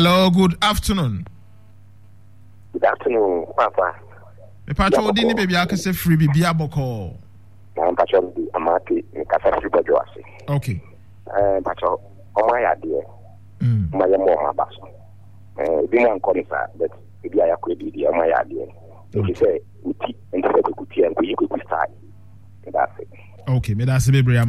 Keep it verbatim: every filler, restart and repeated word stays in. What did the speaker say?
Hello, good afternoon. Good afternoon, Papa. Me pacho di ni baby akese free bibi aboko. Na pacho di amati ni kasa free bojo ase. Okay. Eh pacho o ma ya de. Mm. Ma ya mo ma baso. Eh bi mo nko ni sa but bi ya ko bi di o ma ya de. If say uti ente ko kuti en ko yi ko start. That's it. Okay, me that's be